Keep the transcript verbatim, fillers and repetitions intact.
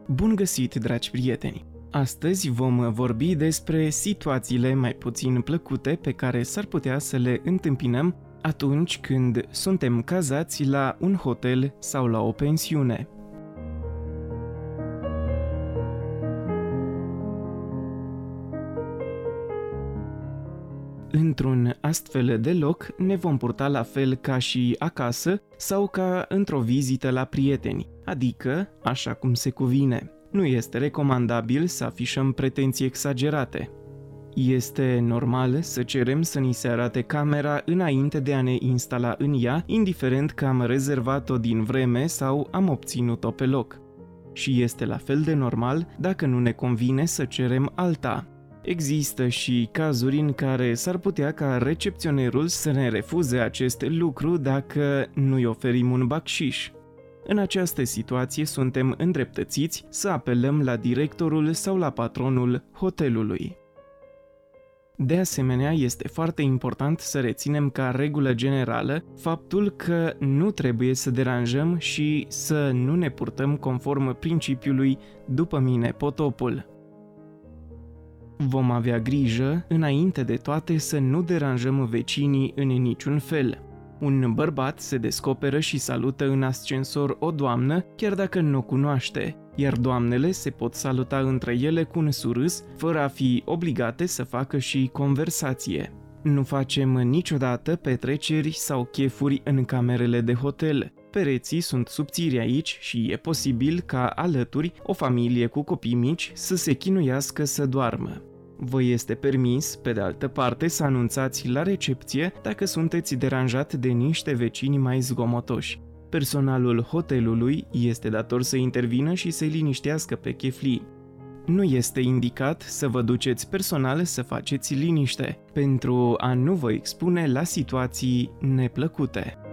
Bun găsit, dragi prieteni! Astăzi vom vorbi despre situațiile mai puțin plăcute pe care s-ar putea să le întâmpinăm atunci când suntem cazați la un hotel sau la o pensiune. Într-un astfel de loc ne vom purta la fel ca și acasă sau ca într-o vizită la prieteni, adică așa cum se cuvine. Nu este recomandabil să afișăm pretenții exagerate. Este normal să cerem să ni se arate camera înainte de a ne instala în ea, indiferent că am rezervat-o din vreme sau am obținut-o pe loc. Și este la fel de normal dacă nu ne convine să cerem alta. Există și cazuri în care s-ar putea ca recepționerul să ne refuze acest lucru dacă nu-i oferim un bacșiș. În această situație suntem îndreptățiți să apelăm la directorul sau la patronul hotelului. De asemenea, este foarte important să reținem ca regulă generală faptul că nu trebuie să deranjăm și să nu ne purtăm conform principiului după mine potopul. Vom avea grijă, înainte de toate, să nu deranjăm vecinii în niciun fel. Un bărbat se descoperă și salută în ascensor o doamnă, chiar dacă nu o cunoaște, iar doamnele se pot saluta între ele cu un surâs, fără a fi obligate să facă și conversație. Nu facem niciodată petreceri sau chefuri în camerele de hotel. Pereții sunt subțiri aici și e posibil ca alături o familie cu copii mici să se chinuiască să doarmă. Vă este permis, pe de altă parte, să anunțați la recepție dacă sunteți deranjat de niște vecini mai zgomotoși. Personalul hotelului este dator să intervină și să-i liniștească pe cheflii. Nu este indicat să vă duceți personal să faceți liniște, pentru a nu vă expune la situații neplăcute.